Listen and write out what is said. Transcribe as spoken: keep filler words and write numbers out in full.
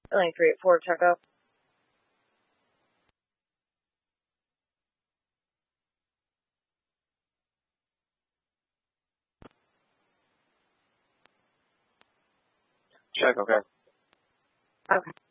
Nine three eight four, check out. Check, okay. Okay.